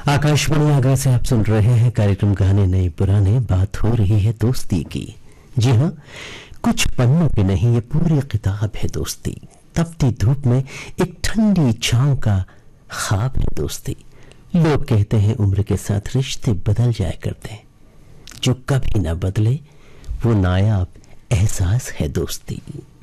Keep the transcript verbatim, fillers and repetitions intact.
आकाशवाणी आगरा से आप सुन रहे हैं कार्यक्रम कहानी नए पुराने। बात हो रही है दोस्ती की। जी हाँ, कुछ पन्नों पे नहीं, ये पूरी किताब है दोस्ती। तपती धूप में एक ठंडी छांव का ख्वाब है दोस्ती। लोग कहते हैं उम्र के साथ रिश्ते बदल जाया करते हैं, जो कभी ना बदले वो नायाब एहसास है दोस्ती।